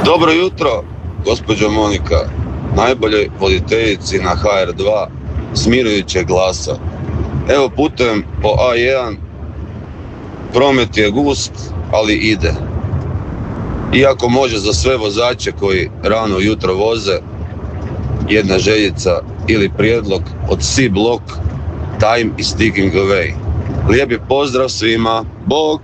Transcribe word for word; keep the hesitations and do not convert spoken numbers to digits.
Dobro jutro, gospođo Monika, najboljoj voditeljici na ha er dva, smirujućeg glasa. Evo putujem po a jedan, promet je gust, ali ide. Iako može za sve vozače koji rano ujutro voze, jedna željica ili prijedlog od C-Block, Time is ticking away. Lijepi pozdrav svima, bog!